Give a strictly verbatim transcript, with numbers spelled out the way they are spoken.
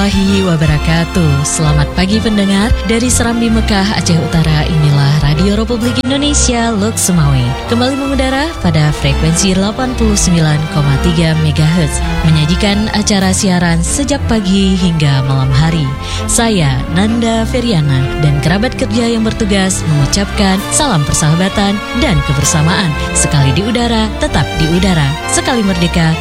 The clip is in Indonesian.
Warahmatullahi wabarakatuh. Selamat pagi pendengar dari Serambi Mekah, Aceh Utara. Inilah Radio Republik Indonesia Lok Sumawe, kembali mengudara pada frekuensi delapan puluh sembilan koma tiga megahertz, menyajikan acara siaran sejak pagi hingga malam hari. Saya Nanda Feriana dan kerabat kerja yang bertugas mengucapkan salam persahabatan dan kebersamaan. Sekali di udara, tetap di udara. Sekali merdeka,